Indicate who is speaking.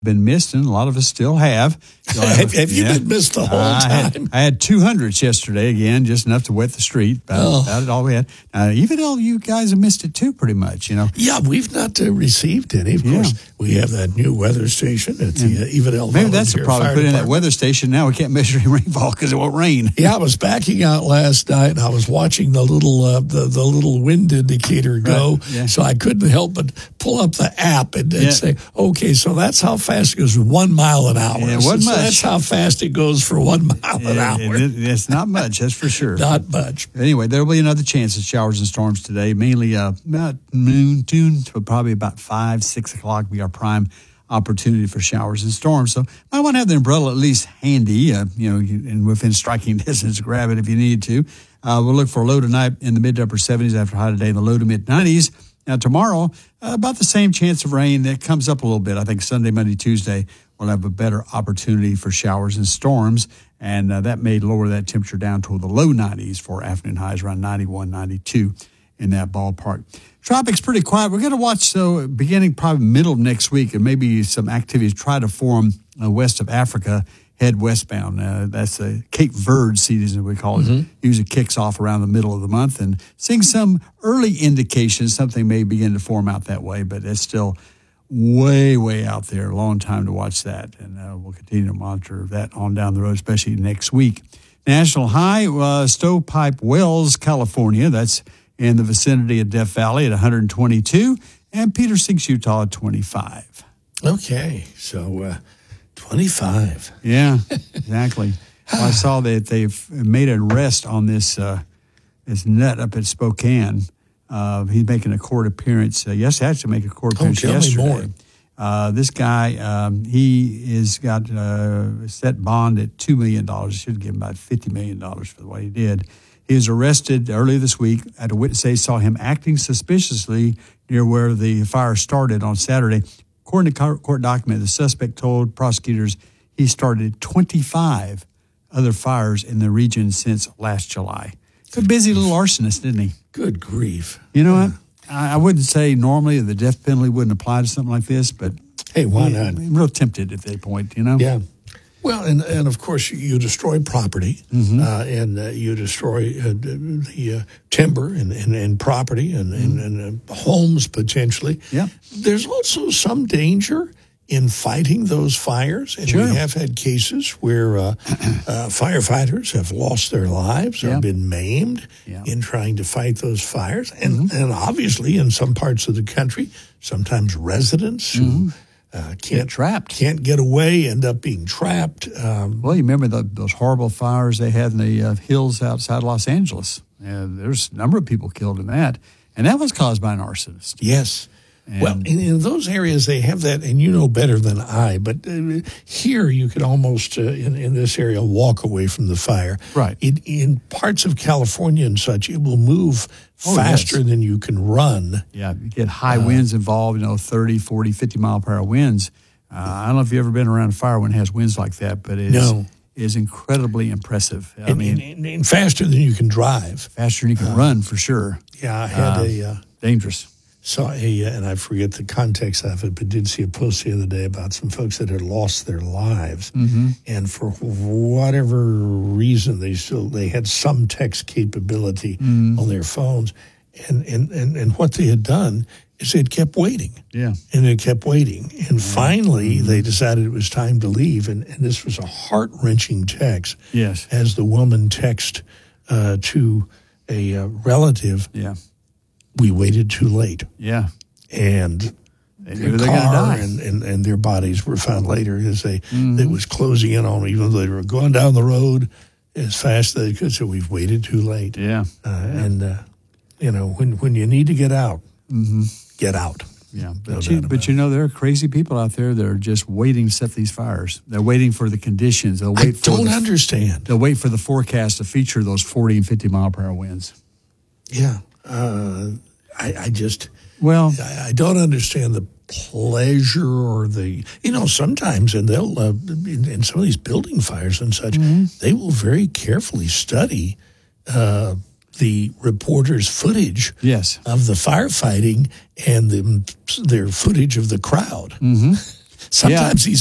Speaker 1: been missed, and a lot of us still have.
Speaker 2: Have you been missed the whole time?
Speaker 1: I had 200s yesterday, again, just enough to wet the street. About it all we had. Even though you guys have missed it too, pretty much,
Speaker 2: Yeah, we've not received any. Of course, we have that new weather station at the Evanell.
Speaker 1: Maybe that's the problem. Put in that weather station. Now we can't measure any rainfall because it won't rain.
Speaker 2: Yeah, I was backing out last night, and I was watching the little the little wind indicator go, so I couldn't help but pull up the app and say, okay, so that's how fast it goes, 1 mile an hour.
Speaker 1: Yeah,
Speaker 2: so that's how fast it goes for 1 mile an hour.
Speaker 1: It's not much, that's for sure.
Speaker 2: Not much.
Speaker 1: Anyway, there will be another chance of showers and storms today, mainly about noon to probably about 5, 6 o'clock be our prime opportunity for showers and storms. So I want to have the umbrella at least handy, and within striking distance, grab it if you need to. We'll look for a low tonight in the mid to upper 70s after a high today in the low to mid 90s. Now tomorrow, about the same chance of rain. That comes up a little bit. I think Sunday, Monday, Tuesday, we'll have a better opportunity for showers and storms, and that may lower that temperature down to the low 90s for afternoon highs, around 91, 92 in that ballpark. Tropics pretty quiet. We're going to watch, though, beginning probably middle of next week, and maybe some activities try to form west of Africa, head westbound. That's the Cape Verde season, we call it. Mm-hmm. Usually kicks off around the middle of the month, and seeing some early indications something may begin to form out that way, but it's still way, way out there. A long time to watch that, and we'll continue to monitor that on down the road, especially next week. National high, Stovepipe Wells, California. That's in the vicinity of Death Valley at 122, and Peter Sinks, Utah at 25.
Speaker 2: Okay, so 25.
Speaker 1: Yeah, exactly. Well, I saw that they've made an arrest on this nut up at Spokane. He's making a court appearance. Yes, had to make a court appearance yesterday.
Speaker 2: Me more.
Speaker 1: This guy, he has got set bond at $2 million. Should give him about $50 million for what he did. He was arrested earlier this week at a witness saw him acting suspiciously near where the fire started on Saturday. According to court document, the suspect told prosecutors he started 25 other fires in the region since last July. A busy little arsonist, didn't he?
Speaker 2: Good grief.
Speaker 1: You know what? I wouldn't say normally the death penalty wouldn't apply to something like this, but
Speaker 2: hey, why not?
Speaker 1: I'm real tempted at that point,
Speaker 2: Yeah. Well, and of course, you destroy property, and you destroy the timber and property and homes potentially.
Speaker 1: Yeah.
Speaker 2: There's also some danger in fighting those fires, and we have had cases where firefighters have lost their lives or been maimed in trying to fight those fires, and obviously in some parts of the country, sometimes residents who can't get away, end up being trapped.
Speaker 1: Well, you remember those horrible fires they had in the hills outside Los Angeles. There's a number of people killed in that, and that was caused by an arsonist.
Speaker 2: Yes. Well, in those areas they have that, and you know better than I, but here you could almost, in this area, walk away from the fire.
Speaker 1: Right.
Speaker 2: In parts of California and such, it will move faster than you can run.
Speaker 1: Yeah, you get high winds involved, 30, 40, 50 mile per hour winds. I don't know if you've ever been around a fire when it has winds like that, but it is incredibly impressive.
Speaker 2: And faster than you can drive.
Speaker 1: Faster than you can run, for sure.
Speaker 2: Yeah, I had
Speaker 1: dangerous.
Speaker 2: Saw and I forget the context of it, but did see a post the other day about some folks that had lost their lives, and for whatever reason they had some text capability on their phones, and what they had done is they'd kept waiting, and they kept waiting, and finally they decided it was time to leave, and this was a heart-wrenching text.
Speaker 1: Yes,
Speaker 2: as the woman texted to a relative.
Speaker 1: Yeah.
Speaker 2: We waited too late.
Speaker 1: Yeah.
Speaker 2: And their car and their bodies were found later as it was closing in on them, even though they were going down the road as fast as they could. So we've waited too late.
Speaker 1: Yeah.
Speaker 2: And when you need to get out, get out.
Speaker 1: Yeah. But there are crazy people out there that are just waiting to set these fires. They're waiting for the conditions. They'll wait
Speaker 2: understand.
Speaker 1: They'll wait for the forecast to feature those 40 and 50 mile per hour winds.
Speaker 2: Yeah. I don't understand the pleasure or the, sometimes, and they'll, in some of these building fires and such, they will very carefully study the reporter's footage of the firefighting and their footage of the crowd. sometimes these